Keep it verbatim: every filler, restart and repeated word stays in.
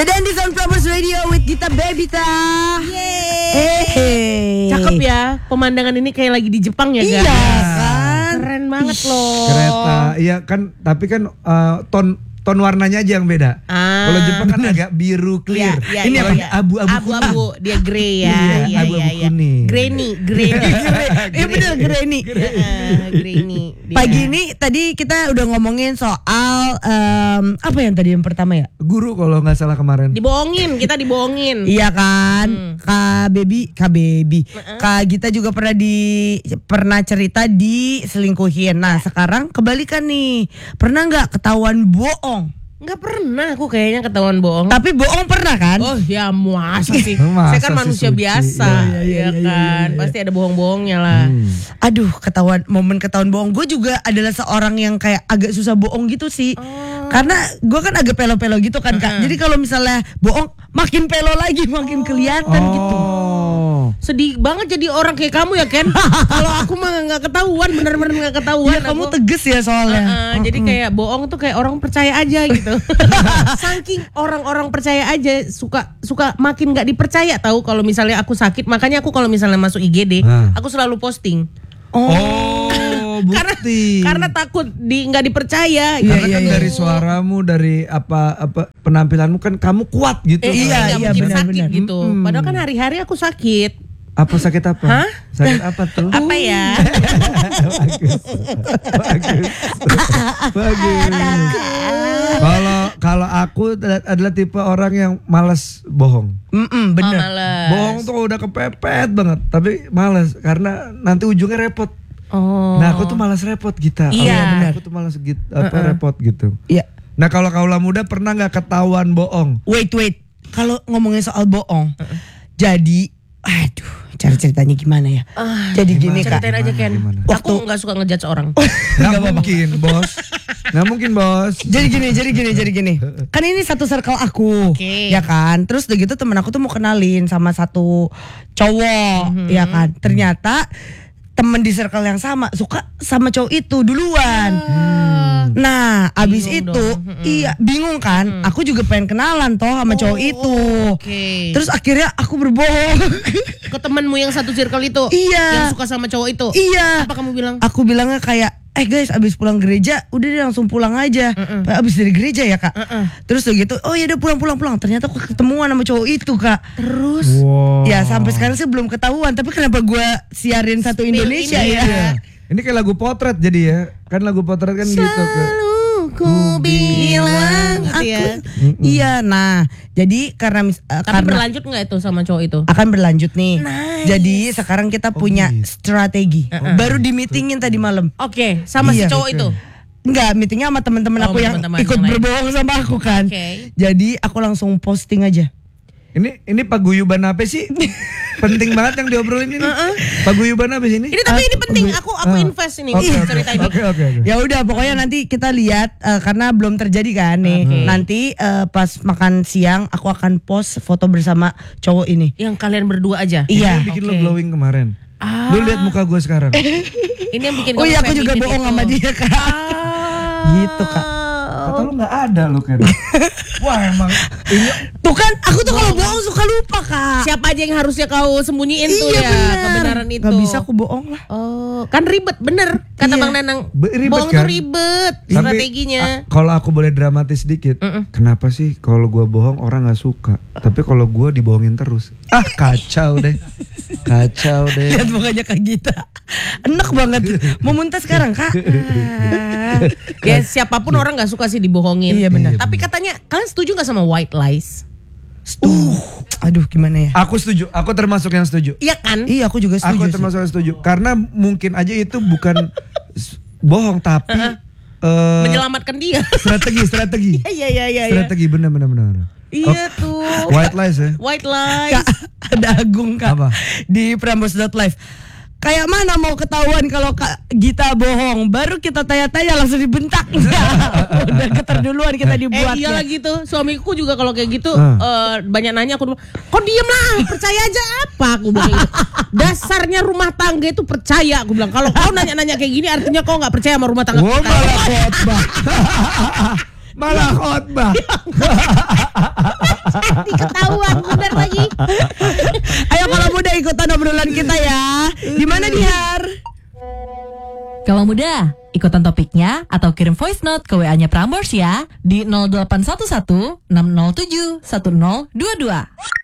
Dadan di Sound Flowers Radio with Gita Bebita. Yeay. Hey. Cakep ya, pemandangan ini kayak lagi di Jepang ya, iya, guys. kan? Keren banget loh. Kereta, iya kan, tapi kan uh, ton ton warnanya aja yang beda. Ah, kalau Jepang kan agak biru clear. Iya, iya, ini iya, apa? iya. Abu-abu Abu-abu, dia grey ya. Iya, Iya, abu-abu iya, iya. kuning. Grainy, grainy. Iya bener Granny. Heeh, grainy. Dia. Pagi ini tadi kita udah ngomongin soal um, apa yang tadi yang pertama ya? Guru kalau nggak salah kemarin. Dibohongin, kita dibohongin. Iya kan, Hmm. Kak Baby, Kak Baby, Kak Gita juga pernah di pernah cerita di selingkuhin. Nah sekarang kebalikan nih, pernah nggak ketahuan bohong? Nggak pernah aku kayaknya ketahuan bohong. Tapi bohong pernah kan? Oh ya masa sih. Masa Saya kan sih, manusia Suci? biasa, Iya, iya, ya iya, iya, kan. iya, iya. Pasti ada bohong-bohongnya lah. Hmm. Aduh, ketahuan momen ketahuan bohong. Gue juga adalah seorang yang kayak agak susah bohong gitu sih. Oh. Karena gue kan agak pelo-pelo gitu kan Kak. Jadi kalau misalnya bohong makin pelo lagi, makin kelihatan gitu. Oh. Sedih banget jadi orang kayak kamu ya Ken. Kalau aku mah nggak ketahuan, bener-bener nggak ketahuan. Iya, kamu aku. tegas ya soalnya. Uh-uh, jadi kayak bohong tuh kayak orang percaya aja gitu. Saking orang-orang percaya aja suka suka makin nggak dipercaya tahu kalau misalnya aku sakit. Makanya aku kalau misalnya masuk I G D, Hah. aku selalu posting. Oh, Karena bukti. karena takut di nggak dipercaya. Iya, Karena iya, kan iya. dari suaramu, dari apa apa penampilanmu kan kamu kuat gitu. Eh, Iya, nggak iya, mungkin benar, sakit benar. gitu. Mm-mm. Padahal kan hari-hari aku sakit. Apa sakit apa? Hah? Sakit apa tuh? Apa ya? Bagus. Bagus. Bagus. Kalau kalau aku adalah tipe orang yang malas bohong. Mm-mm, Oh, bener. males. Bohong tuh udah kepepet banget, tapi malas karena nanti ujungnya repot. Oh. Nah, aku tuh malas repot Gita. Iya. Kalau benar. Aku tuh malas gitu apa repot gitu. Iya. Nah, kalau kaula muda pernah nggak ketahuan bohong? Wait wait. Kalau ngomongin soal bohong, jadi, aduh, cara ceritanya gimana ya? Ah, jadi gini Kak. Ceritain aja Ken. Gimana? Aku Waktu- nggak suka ngejudge orang. Nggak mungkin, bos. Nggak mungkin, bos. Jadi gini, jadi gini, jadi gini. Kan ini satu circle aku, Oke. ya kan. Terus udah gitu temen aku tuh mau kenalin sama satu cowok, ya kan. Ternyata temen di circle yang sama suka sama cowok itu duluan. Nah, abis Bingung itu, dong. Mm-mm. iya bingung kan. Aku juga pengen kenalan toh sama cowok itu. Oke. Terus akhirnya aku berbohong. Ke temanmu yang satu circle itu, Iya. yang suka sama cowok itu. Iya. Apa kamu bilang? Aku bilangnya kayak, eh guys abis pulang gereja udah deh langsung pulang aja. Abis dari gereja ya Kak. Mm-mm. Terus udah gitu, oh ya udah pulang pulang pulang. Ternyata aku ketemuan sama cowok itu Kak. Terus Wow. Ya sampai sekarang sih belum ketahuan. Tapi kenapa gue siarin satu Indonesia ini ya? Iya. Ini kayak lagu potret jadi ya. Kan lagu potret kan gitu ke. Selalu ku bilang gitu ya. Iya, nah jadi karena mis- eh, Tapi karena berlanjut nggak itu sama cowok itu? akan berlanjut nih. Nice. Jadi sekarang kita punya gitu. strategi. Baru di meetingin tadi malam. Oke, sama Iya. si cowok itu. Enggak, meetingnya sama teman-teman Oh, aku yang teman-teman ikut yang lain. berbohong sama aku kan. Oke. Jadi aku langsung posting aja. Ini ini paguyuban apa sih? Penting banget yang diobrolin ini. Paguyuban apa sih ini? Ini tapi ini penting. paguy- Aku aku Ah. invest ini Oke, Ih, oke. cerita ini. Oke, oke, oke. Ya udah, pokoknya nanti kita lihat eh, karena belum terjadi kan nih. Oke. Nanti eh, pas makan siang aku akan post foto bersama cowok ini. Yang kalian berdua aja. Iya. Ini bikin lo Oke. glowing kemarin. Ah. Lu lihat muka gue sekarang. Ini yang bikin Oh kamu iya, aku juga feminine bohong itu. sama dia Kak. Ah. Gitu, Kak. Kata lu nggak ada lo kan. Wah emang ini Tuh kan, aku tuh kalau bohong suka lupa Kak. Siapa aja yang harusnya kau sembunyiin tuh Iya ya benar. kebenaran itu. Gak bisa aku bohong lah. Oh, kan ribet bener kata Iya. Bang Nanang. Be- ribet Bohong kan? tuh ribet Tapi, strateginya. a- kalau aku boleh dramatis sedikit, kenapa sih kalau gua bohong orang nggak suka, tapi kalau gua dibohongin terus, ah kacau deh, kacau deh. Lihat mukanya Kak Gita. Enak banget. Mau muntah sekarang Kak. Ah. Ya siapapun orang nggak suka sih dibohongin. Iya, benar. Tapi katanya kalian setuju nggak sama white lies? Uh, aduh gimana ya? Aku setuju, aku termasuk yang setuju. Iya kan? Iya aku juga setuju Aku sih. termasuk yang setuju, karena mungkin aja itu bukan s- bohong tapi eh, Menyelamatkan dia. strategi, strategi, Iya iya iya. iya. strategi benar benar benar. Iya tuh. White lies ya. White lies. Kak, ada Agung Kak Apa? di Prambors dot live. Kayak mana mau ketahuan kalau Kak Gita bohong? Baru kita tanya-tanya langsung dibentak. Udah getar duluan kita dibuat. Eh iya lagi tuh. Suamiku juga kalau kayak gitu Ah. eh, banyak nanya aku bilang, "Kok diem lah, percaya aja apa?" Aku bilang gitu. Dasarnya rumah tangga itu percaya, aku bilang. Kalau kau nanya-nanya kayak gini artinya kau nggak percaya sama rumah tangga Wah kita. malah khotbah. Malah khotbah. Ayo kalau muda ikutan obrolan kita ya. Gimana Dihar? Kalau muda, ikutan topiknya atau kirim voice note ke W A-nya Prambors ya di nol delapan satu satu enam nol tujuh satu nol dua dua.